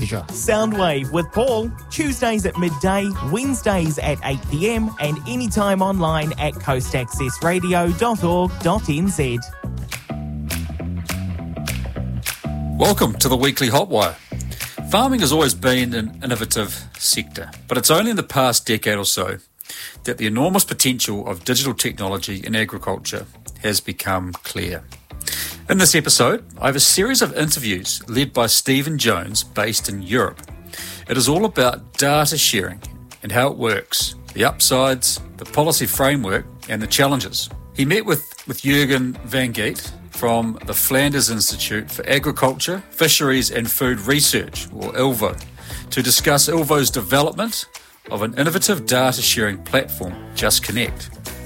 pleasure. Soundwave with Paul, Tuesdays at midday, Wednesdays at 8 p.m, and anytime online at coastaccessradio.org.nz. Welcome to the Weekly Hotwire. Farming has always been an innovative sector, but it's only in the past decade or so that the enormous potential of digital technology in agriculture has become clear. In this episode, I have a series of interviews led by Stephen Jones based in Europe. It is all about data sharing and how it works, the upsides, the policy framework and the challenges. He met with Jurgen van Geet from the Flanders Institute for Agriculture, Fisheries and Food Research, or ILVO, to discuss ILVO's development of an innovative data sharing platform, Just Connect.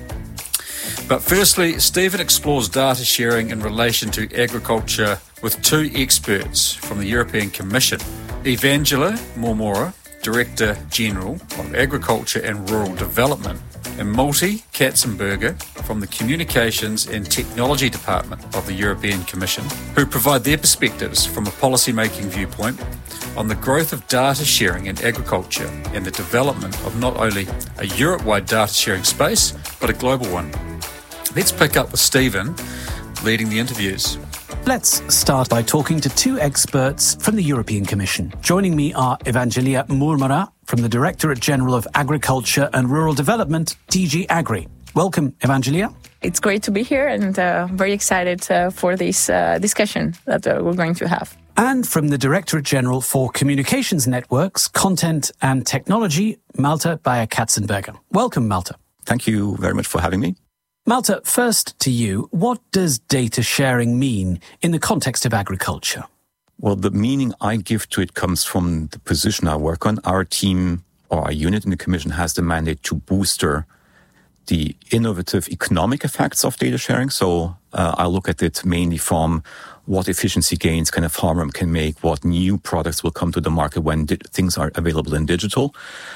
But firstly, Stephen explores data sharing in relation to agriculture with two experts from the European Commission, Evangela Marmora, Director General of Agriculture and Rural Development, and Malte Katzenberger from the Communications and Technology Department of the European Commission, who provide their perspectives from a policy-making viewpoint on the growth of data sharing in agriculture and the development of not only a Europe-wide data sharing space, but a global one. Let's pick up with Stephen leading the interviews. Let's start by talking to two experts from the European Commission. Joining me are Evangela Marmora from the Directorate General of Agriculture and Rural Development, DG Agri. Welcome, Evangela. It's great to be here and very excited for this discussion that we're going to have. And from the Directorate General for Communications Networks, Content and Technology, Malte Beyer-Katzenberger. Welcome, Malte. Thank you very much for having me. Malte, first to you, what does data sharing mean in the context of agriculture? Well, the meaning I give to it comes from the position I work on. Our team or our unit in the Commission has the mandate to booster the innovative economic effects of data sharing. So I look at it mainly from what efficiency gains can a farmer can make, what new products will come to the market when things are available in digital.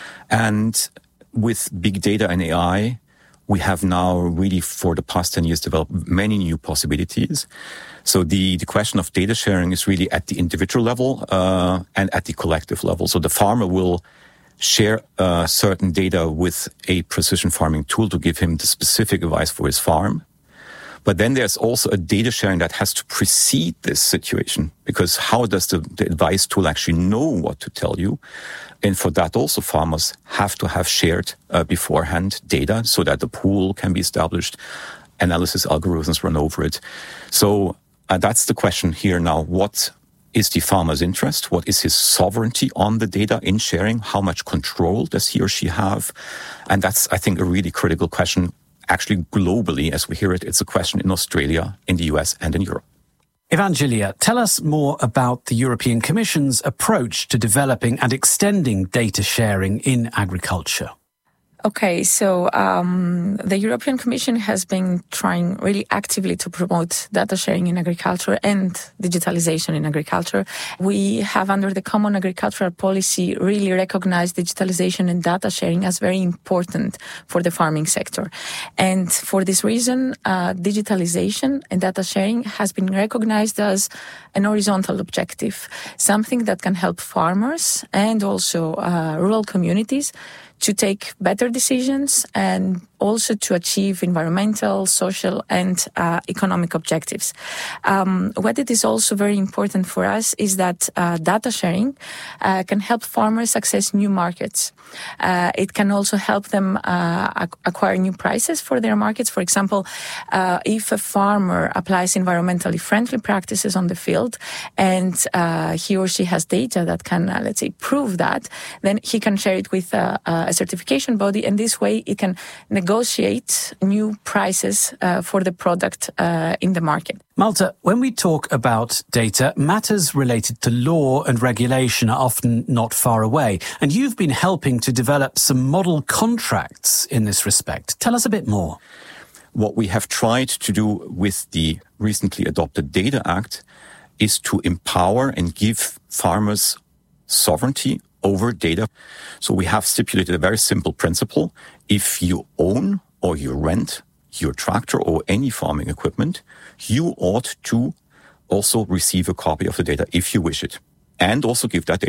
And with big data and AI, we have now really for the past 10 years developed many new possibilities. So the question of data sharing is really at the individual level and at the collective level. So the farmer will share certain data with a precision farming tool to give him the specific advice for his farm. But then there's also a data sharing that has to precede this situation, because how does the advice tool actually know what to tell you? And for that also farmers have to have shared beforehand data so that the pool can be established, analysis algorithms run over it. So that's the question here now. What is the farmer's interest? What is his sovereignty on the data in sharing? How much control does he or she have? And that's, I think, a really critical question. Actually, globally, as we hear it, it's a question in Australia, in the US, and in Europe. Evangela, tell us more about the European Commission's approach to developing and extending data sharing in agriculture. Okay, so the European Commission has been trying really actively to promote data sharing in agriculture and digitalization in agriculture. We have, under the Common Agricultural Policy, really recognized digitalization and data sharing as very important for the farming sector. And for this reason, digitalization and data sharing has been recognized as an horizontal objective, something that can help farmers and also rural communities to take better decisions and also to achieve environmental, social, and economic objectives. What it is also very important for us is that data sharing can help farmers access new markets. It can also help them acquire new prices for their markets. For example, if a farmer applies environmentally friendly practices on the field and he or she has data that can, let's say, prove that, then he can share it with a certification body, and this way it can negotiate new prices for the product in the market. Malte, when we talk about data, matters related to law and regulation are often not far away. And you've been helping to develop some model contracts in this respect. Tell us a bit more. What we have tried to do with the recently adopted Data Act is to empower and give farmers sovereignty over data. So we have stipulated a very simple principle. If you own or you rent your tractor or any farming equipment, you ought to also receive a copy of the data if you wish it, and also give that